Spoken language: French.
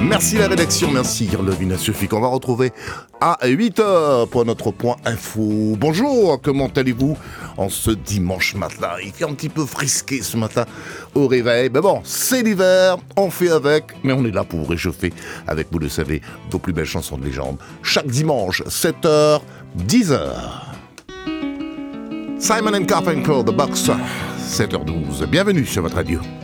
Merci la rédaction, merci Levina Suffit qu'on va retrouver à 8h pour notre point info. Bonjour, comment allez-vous en ce dimanche matin? Il fait un petit peu frisqué ce matin au réveil. Mais bon, c'est l'hiver, on fait avec, mais on est là pour vous réchauffer avec, vous le savez, vos plus belles chansons de légende. Chaque dimanche, 7h, 10h. Simon & Garfunkel, The Box, 7h12. Bienvenue sur votre radio.